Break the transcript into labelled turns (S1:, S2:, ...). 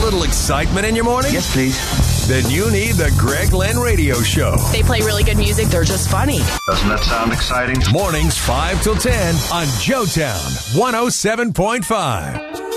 S1: little excitement in your morning?
S2: Yes, please.
S1: Then you need the Greg Lynn Radio Show.
S3: They play really good music. They're just funny.
S2: Doesn't that sound exciting?
S1: Mornings 5 till 10 on Joetown 107.5.